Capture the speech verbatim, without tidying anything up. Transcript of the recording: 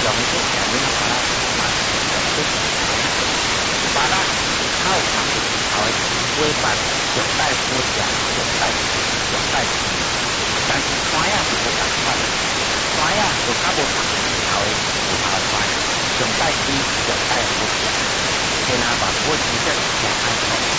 用啲人哋把啦，用啲把啦เข้าทางเอาไว้ปัดจดได้พูดอย่างจดได้จดได้但是花呀是不敢换的，花呀就卡不长，เอา不好换，จดได้ดีจดได้พูดอย่างเวลา把พูดที่จะอย่างให้เขา